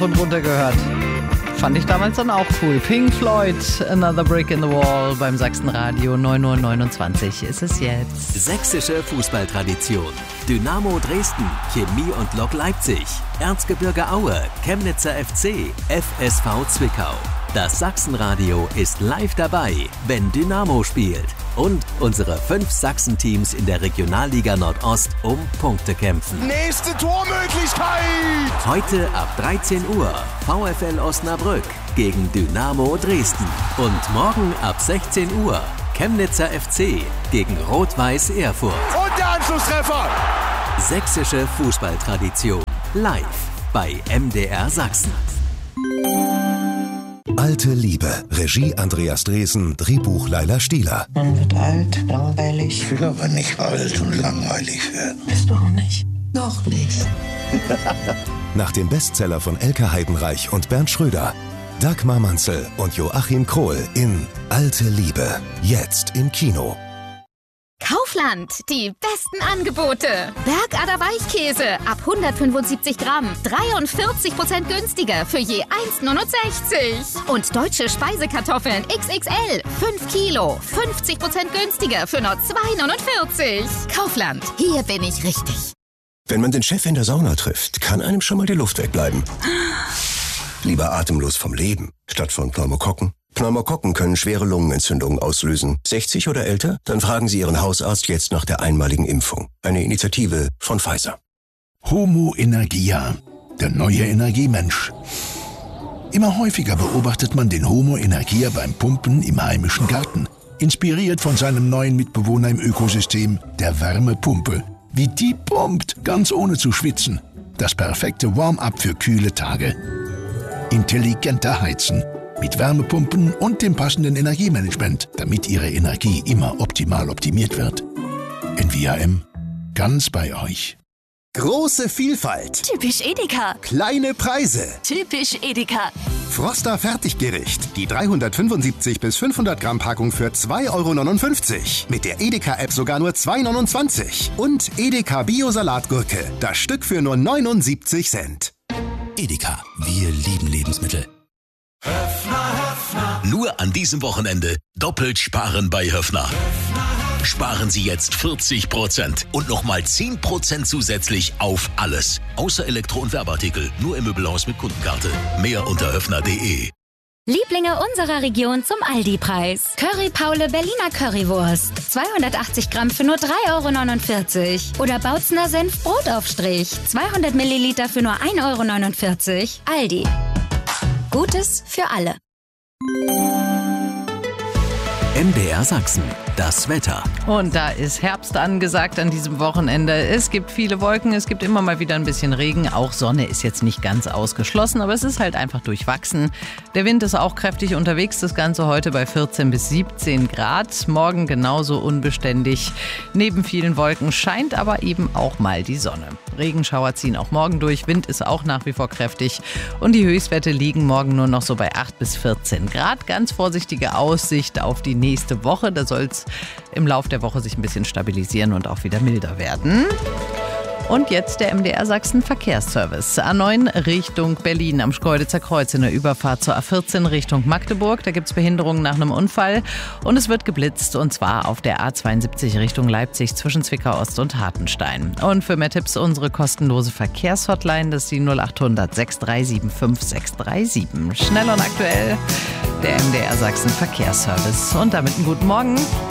und runter gehört. Fand ich damals dann auch cool. Pink Floyd, Another Brick in the Wall beim Sachsenradio. 9:29 Uhr ist es jetzt. Sächsische Fußballtradition. Dynamo Dresden, Chemie und Lok Leipzig, Erzgebirge Aue, Chemnitzer FC, FSV Zwickau. Das Sachsenradio ist live dabei, wenn Dynamo spielt. Und unsere 5 Sachsen-Teams in der Regionalliga Nordost um Punkte kämpfen. Nächste Tormöglichkeit! Heute ab 13 Uhr VfL Osnabrück gegen Dynamo Dresden. Und morgen ab 16 Uhr Chemnitzer FC gegen Rot-Weiß Erfurt. Und der Anschlusstreffer! Sächsische Fußballtradition. Live bei MDR Sachsen. Alte Liebe. Regie Andreas Dresen, Drehbuch Laila Stieler. Man wird alt, langweilig. Ich will aber nicht alt und langweilig werden. Bist du auch nicht? Noch nicht. Nach dem Bestseller von Elke Heidenreich und Bernd Schröder. Dagmar Manzel und Joachim Krohl in Alte Liebe. Jetzt im Kino. Kaufland, die besten Angebote. Bergader Weichkäse ab 175 Gramm, 43% günstiger für je 1,69. Und deutsche Speisekartoffeln XXL, 5 Kilo, 50% günstiger für nur 2,49. Kaufland, hier bin ich richtig. Wenn man den Chef in der Sauna trifft, kann einem schon mal die Luft wegbleiben. Lieber atemlos vom Leben, statt von Pneumokokken. Pneumokokken können schwere Lungenentzündungen auslösen. 60 oder älter? Dann fragen Sie Ihren Hausarzt jetzt nach der einmaligen Impfung. Eine Initiative von Pfizer. Homo Energia, der neue Energiemensch. Immer häufiger beobachtet man den Homo Energia beim Pumpen im heimischen Garten. Inspiriert von seinem neuen Mitbewohner im Ökosystem, der Wärmepumpe. Wie die pumpt, ganz ohne zu schwitzen. Das perfekte Warm-up für kühle Tage. Intelligenter Heizen. Mit Wärmepumpen und dem passenden Energiemanagement, damit Ihre Energie immer optimal optimiert wird. NVAM, ganz bei euch. Große Vielfalt. Typisch Edeka. Kleine Preise. Typisch Edeka. Froster Fertiggericht. Die 375 bis 500 Gramm Packung für 2,59 €. Mit der Edeka-App sogar nur 2,29 €. Und Edeka Bio-Salatgurke. Das Stück für nur 79 Cent. Edeka. Wir lieben Lebensmittel. Nur an diesem Wochenende doppelt sparen bei Höffner. Sparen Sie jetzt 40% und nochmal 10% zusätzlich auf alles. Außer Elektro- und Werbeartikel. Nur im Möbelhaus mit Kundenkarte. Mehr unter höffner.de. Lieblinge unserer Region zum Aldi-Preis. Curry Paule Berliner Currywurst. 280 Gramm für nur 3,49 €. Oder Bautzner Senf Brotaufstrich. 200 Milliliter für nur 1,49 €. Aldi. Gutes für alle. MDR Sachsen. Das Wetter. Und da ist Herbst angesagt an diesem Wochenende. Es gibt viele Wolken, es gibt immer mal wieder ein bisschen Regen. Auch Sonne ist jetzt nicht ganz ausgeschlossen, aber es ist halt einfach durchwachsen. Der Wind ist auch kräftig unterwegs, das Ganze heute bei 14 bis 17 Grad. Morgen genauso unbeständig. Neben vielen Wolken scheint aber eben auch mal die Sonne. Regenschauer ziehen auch morgen durch, Wind ist auch nach wie vor kräftig. Und die Höchstwerte liegen morgen nur noch so bei 8 bis 14 Grad. Ganz vorsichtige Aussicht auf die nächste Woche. Da soll es im Lauf der Woche sich ein bisschen stabilisieren und auch wieder milder werden. Und jetzt der MDR Sachsen Verkehrsservice. A9 Richtung Berlin am Schkeuditzer Kreuz in der Überfahrt zur A14 Richtung Magdeburg. Da gibt es Behinderungen nach einem Unfall und es wird geblitzt und zwar auf der A72 Richtung Leipzig zwischen Zwickau Ost und Hartenstein. Und für mehr Tipps unsere kostenlose Verkehrshotline, das ist die 0800 6375 637. Schnell und aktuell der MDR Sachsen Verkehrsservice. Und damit einen guten Morgen.